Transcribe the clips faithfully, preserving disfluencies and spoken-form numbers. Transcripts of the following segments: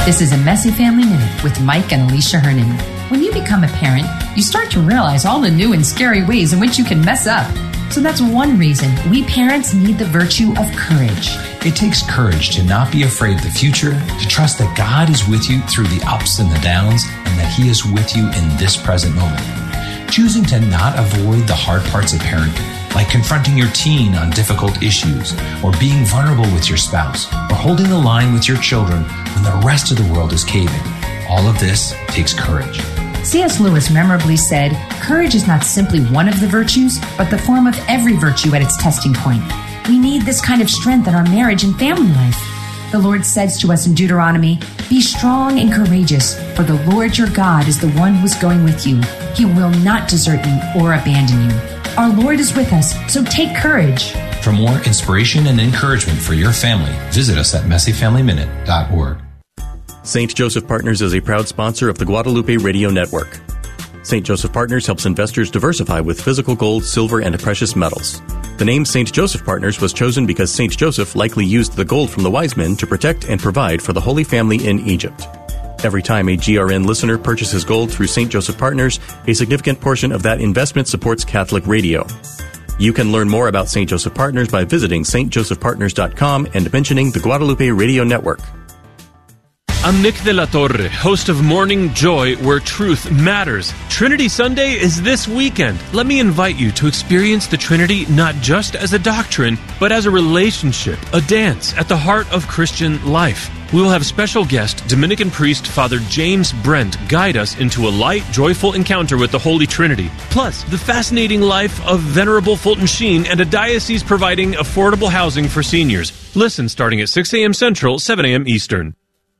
This is a Messy Family Minute with Mike and Alicia Hernan. When you become a parent, you start to realize all the new and scary ways in which you can mess up. So that's one reason we parents need the virtue of courage. It takes courage to not be afraid of the future, to trust that God is with you through the ups and the downs, and that He is with you in this present moment. Choosing to not avoid the hard parts of parenting, like confronting your teen on difficult issues, or being vulnerable with your spouse, or holding the line with your children when the rest of the world is caving. All of this takes courage. C S Lewis memorably said, "Courage is not simply one of the virtues, but the form of every virtue at its testing point." We need this kind of strength in our marriage and family life. The Lord says to us in Deuteronomy, "Be strong and courageous, for the Lord your God is the one who is going with you. He will not desert you or abandon you." Our Lord is with us, so take courage. For more inspiration and encouragement for your family, visit us at messy family minute dot org. Saint Joseph Partners is a proud sponsor of the Guadalupe Radio Network. Saint Joseph Partners helps investors diversify with physical gold, silver, and precious metals. The name Saint Joseph Partners was chosen because Saint Joseph likely used the gold from the wise men to protect and provide for the Holy Family in Egypt. Every time a G R N listener purchases gold through Saint Joseph Partners, a significant portion of that investment supports Catholic radio. You can learn more about Saint Joseph Partners by visiting s t joseph partners dot com and mentioning the Guadalupe Radio Network. I'm Nick de la Torre, host of Morning Joy, where truth matters. Trinity Sunday is this weekend. Let me invite you to experience the Trinity not just as a doctrine, but as a relationship, a dance at the heart of Christian life. We will have special guest, Dominican priest Father James Brent, guide us into a light, joyful encounter with the Holy Trinity. Plus, the fascinating life of Venerable Fulton Sheen and a diocese providing affordable housing for seniors. Listen starting at six a.m. Central, seven a.m. Eastern.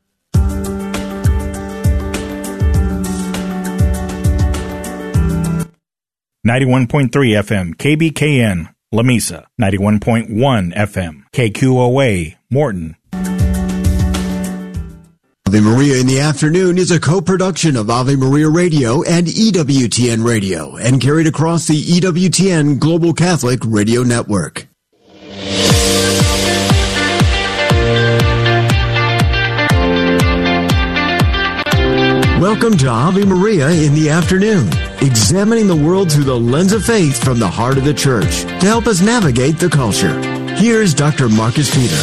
ninety-one point three F M, K B K N, La Mesa. ninety-one point one F M, K Q O A, Morton. Ave Maria in the Afternoon is a co-production of Ave Maria Radio and E W T N Radio and carried across the E W T N Global Catholic Radio Network. Welcome to Ave Maria in the Afternoon, examining the world through the lens of faith from the heart of the Church to help us navigate the culture. Here's Doctor Marcus Peter.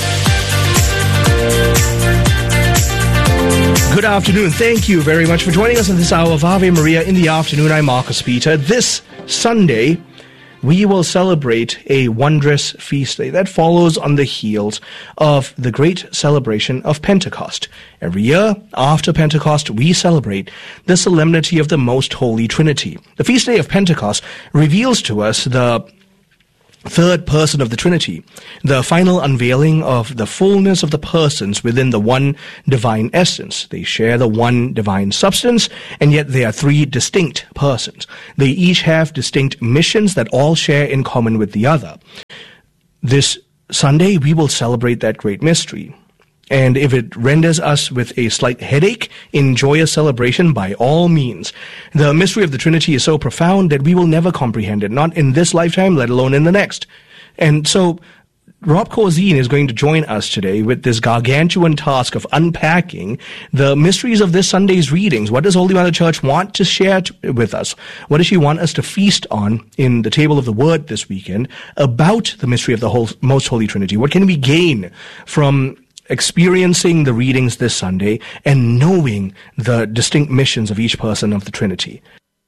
Good afternoon. Thank you very much for joining us in this hour of Ave Maria in the Afternoon. I'm Marcus Peter. This Sunday, we will celebrate a wondrous feast day that follows on the heels of the great celebration of Pentecost. Every year after Pentecost, we celebrate the solemnity of the Most Holy Trinity. The feast day of Pentecost reveals to us the third person of the Trinity, the final unveiling of the fullness of the persons within the one divine essence. They share the one divine substance, and yet they are three distinct persons. They each have distinct missions that all share in common with the other. This Sunday, we will celebrate that great mystery. And if it renders us with a slight headache in joyous celebration, by all means. The mystery of the Trinity is so profound that we will never comprehend it, not in this lifetime, let alone in the next. And so, Rob Corzine is going to join us today with this gargantuan task of unpacking the mysteries of this Sunday's readings. What does Holy Mother Church want to share t- with us? What does she want us to feast on in the table of the Word this weekend about the mystery of the whole, Most Holy Trinity? What can we gain from experiencing the readings this Sunday and knowing the distinct missions of each person of the Trinity?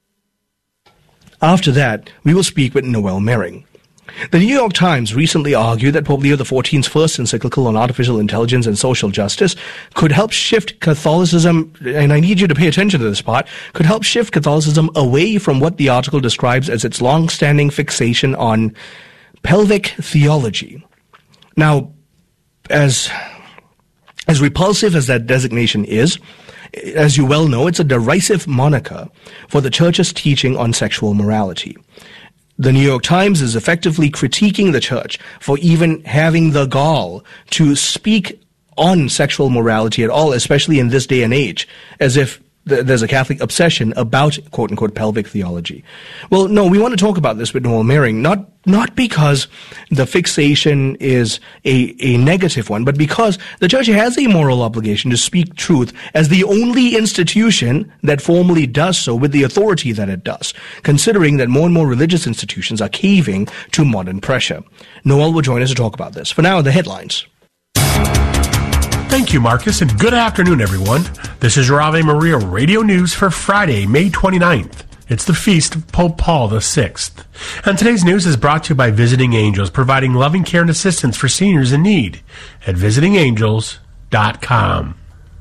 After that, we will speak with Noel Mering. The New York Times recently argued that Pope Leo the fourteenth's first encyclical on artificial intelligence and social justice could help shift Catholicism, and I need you to pay attention to this part, could help shift Catholicism away from what the article describes as its long-standing fixation on pelvic theology. Now, as As repulsive as that designation is, as you well know, it's a derisive moniker for the Church's teaching on sexual morality. The New York Times is effectively critiquing the Church for even having the gall to speak on sexual morality at all, especially in this day and age, as if th- there's a Catholic obsession about quote-unquote pelvic theology. Well, no, we want to talk about this with Noel Mehring, not not because the fixation is a, a negative one, but because the Church has a moral obligation to speak truth as the only institution that formally does so with the authority that it does, considering that more and more religious institutions are caving to modern pressure. Noel will join us to talk about this. For now, the headlines. Thank you, Marcus, and good afternoon, everyone. This is your Ave Maria Radio News for Friday, May twenty-ninth. It's the feast of Pope Paul the Sixth. And today's news is brought to you by Visiting Angels, providing loving care and assistance for seniors in need at visiting angels dot com.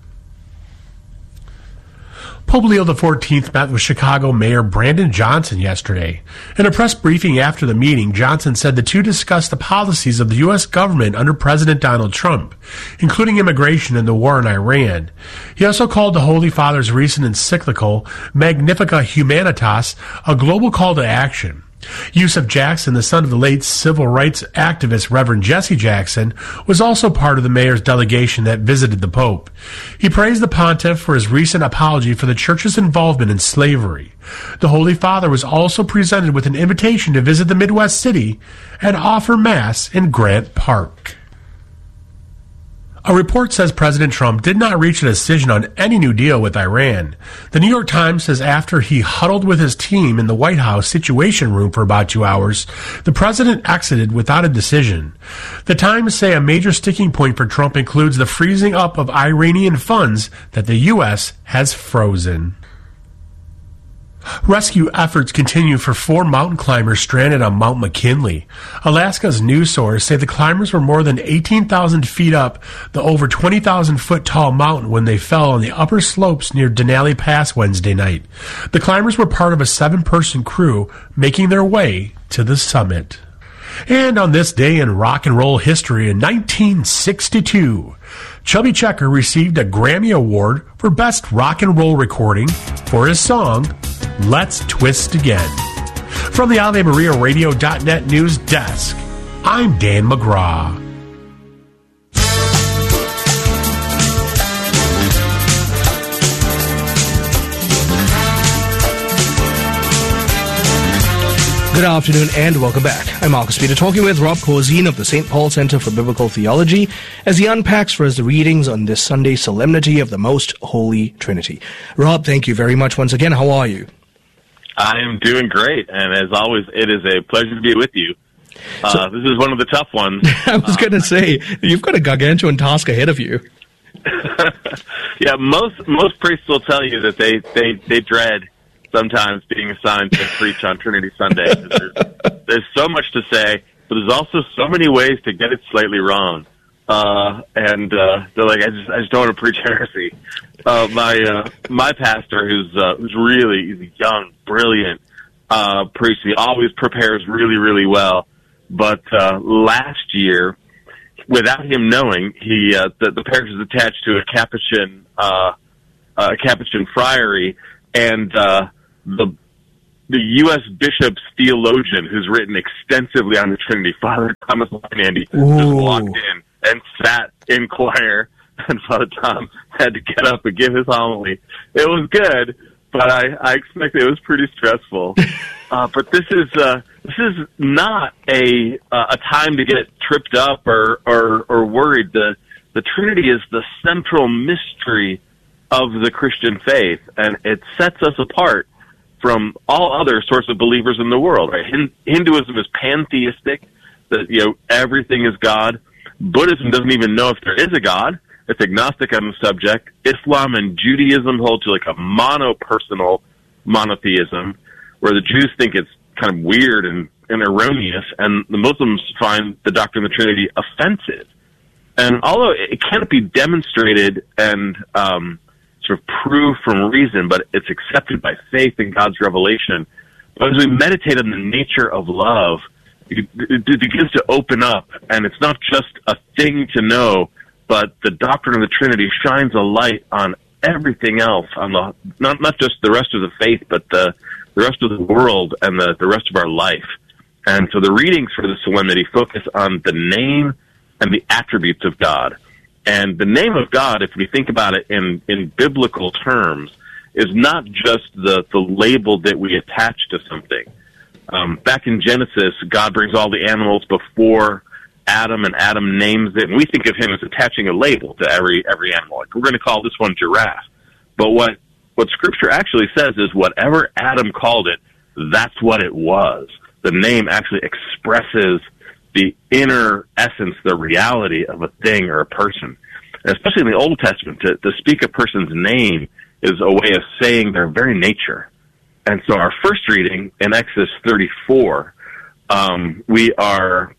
Pope Leo the fourteenth met with Chicago Mayor Brandon Johnson yesterday. In a press briefing after the meeting, Johnson said the two discussed the policies of the U S government under President Donald Trump, including immigration and the war in Iran. He also called the Holy Father's recent encyclical, Magnificat Humanitas, a global call to action. Yusuf Jackson, the son of the late civil rights activist Reverend Jesse Jackson, was also part of the mayor's delegation that visited the Pope. He praised the pontiff for his recent apology for the Church's involvement in slavery. The Holy Father was also presented with an invitation to visit the Midwest city and offer Mass in Grant Park. A report says President Trump did not reach a decision on any new deal with Iran. The New York Times says after he huddled with his team in the White House Situation Room for about two hours, the president exited without a decision. The Times say a major sticking point for Trump includes the freezing up of Iranian funds that the U S has frozen. Rescue efforts continue for four mountain climbers stranded on Mount McKinley. Alaska's news sources say the climbers were more than eighteen thousand feet up the over twenty thousand foot tall mountain when they fell on the upper slopes near Denali Pass Wednesday night. The climbers were part of a seven-person crew making their way to the summit. And on this day in rock and roll history in nineteen sixty-two, Chubby Checker received a Grammy Award for Best Rock and Roll Recording for his song, Let's Twist Again. From the Ave Maria Radio dot net news desk, I'm Dan McGraw. Good afternoon and welcome back. I'm Marcus Peter, talking with Rob Corzine of the Saint Paul Center for Biblical Theology as he unpacks for us the readings on this Sunday's Solemnity of the Most Holy Trinity. Rob, thank you very much once again. How are you? I am doing great, and as always, it is a pleasure to be with you. Uh, so, this is one of the tough ones. I was uh, going to say, you've got a gargantuan task ahead of you. Yeah, most most priests will tell you that they, they, they dread sometimes being assigned to preach on Trinity Sunday. There's, there's so much to say, but there's also so many ways to get it slightly wrong. Uh, and uh, they're like, I just I just don't want to preach heresy. Uh, my uh, my pastor, who's uh, who's really he's a young, brilliant uh, priest, he always prepares really, really well. But uh, last year, without him knowing, he uh, the, the parish is attached to a Capuchin uh, a Capuchin friary, and uh, the the U S bishop's theologian, who's written extensively on the Trinity, Father Thomas Leinandy, just walked in and sat in choir, and Father Tom had to get up and give his homily. It was good, but I, I expect it was pretty stressful. Uh, but this is uh, this is not a uh, a time to get tripped up or, or, or worried. The the Trinity is the central mystery of the Christian faith, and it sets us apart from all other sorts of believers in the world. Right? Hinduism is pantheistic, that you know everything is God. Buddhism doesn't even know if there is a God. It's agnostic on the subject. Islam and Judaism hold to like a monopersonal monotheism, where the Jews think it's kind of weird and, and erroneous, and the Muslims find the doctrine of the Trinity offensive. And although it cannot be demonstrated and um, sort of proved from reason, but it's accepted by faith in God's revelation, but as we meditate on the nature of love, it, it begins to open up, and it's not just a thing to know, but the doctrine of the Trinity shines a light on everything else, on the not not just the rest of the faith, but the the rest of the world and the, the rest of our life. And so the readings for the solemnity focus on the name and the attributes of God. And the name of God, if we think about it in, in biblical terms, is not just the, the label that we attach to something. Um, back in Genesis, God brings all the animals before Adam, and Adam names it, and we think of him as attaching a label to every every animal. Like, we're going to call this one giraffe. But what, what Scripture actually says is whatever Adam called it, that's what it was. The name actually expresses the inner essence, the reality of a thing or a person. And especially in the Old Testament, to, to speak a person's name is a way of saying their very nature. And so our first reading in Exodus thirty-four, um, we are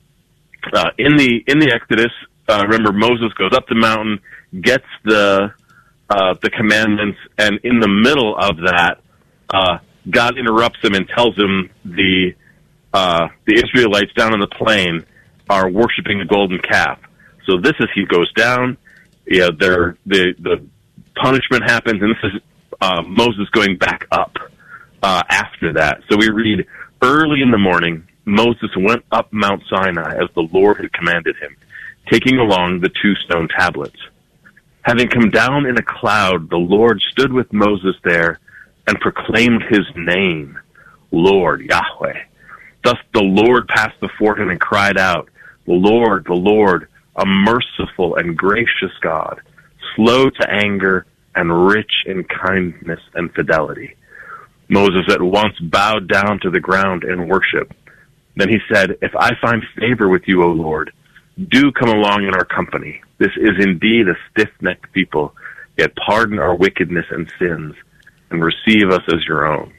uh, in the in the Exodus. Uh, remember, Moses goes up the mountain, gets the uh, the commandments, and in the middle of that, uh, God interrupts him and tells him the uh, the Israelites down on the plain are worshiping a golden calf. So this is, he goes down, yeah, the the punishment happens, and this is uh, Moses going back up uh, after that. So we read, early in the morning, Moses went up Mount Sinai as the Lord had commanded him, taking along the two stone tablets. Having come down in a cloud, the Lord stood with Moses there and proclaimed his name, Lord, Yahweh. Thus the Lord passed before him and cried out, the Lord, the Lord, a merciful and gracious God, slow to anger and rich in kindness and fidelity. Moses at once bowed down to the ground in worship. Then he said, if I find favor with you, O Lord, do come along in our company. This is indeed a stiff-necked people, yet pardon our wickedness and sins and receive us as your own.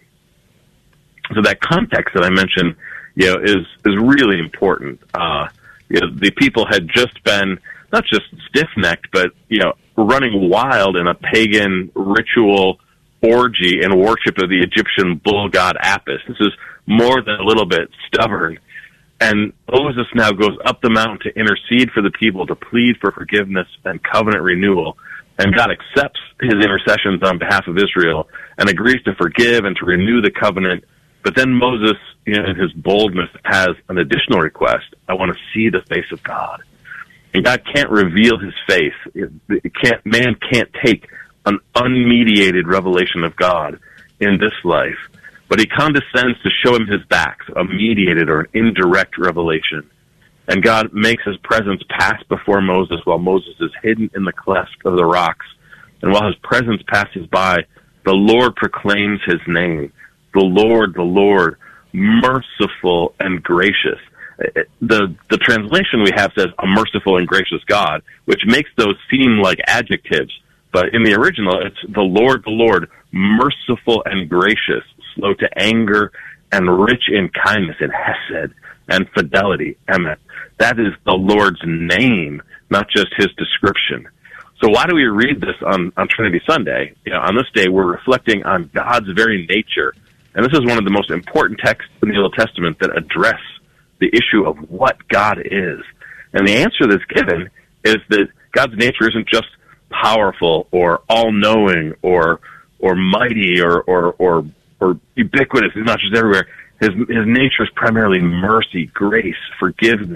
So that context that I mentioned, you know, is, is really important. Uh, you know, the people had just been not just stiff-necked, but, you know, running wild in a pagan ritual orgy and worship of the Egyptian bull god Apis. This is more than a little bit stubborn. And Moses now goes up the mountain to intercede for the people, to plead for forgiveness and covenant renewal. And God accepts his intercessions on behalf of Israel and agrees to forgive and to renew the covenant. But then Moses, you know, in his boldness, has an additional request. I want to see the face of God. And God can't reveal his face. It, it can't, man can't take an unmediated revelation of God in this life. But he condescends to show him his back, a mediated or an indirect revelation. And God makes his presence pass before Moses while Moses is hidden in the cleft of the rocks. And while his presence passes by, the Lord proclaims his name. The Lord, the Lord, merciful and gracious. The the translation we have says a merciful and gracious God, which makes those seem like adjectives. But in the original, it's the Lord, the Lord, merciful and gracious, slow to anger and rich in kindness and hesed and fidelity, emet. That is the Lord's name, not just his description. So why do we read this on, on Trinity Sunday? You know, on this day, we're reflecting on God's very nature. And this is one of the most important texts in the Old Testament that address the issue of what God is. And the answer that's given is that God's nature isn't just powerful or all-knowing or or mighty or or or, or ubiquitous. It's not just everywhere. His his nature is primarily mercy, grace, forgiveness,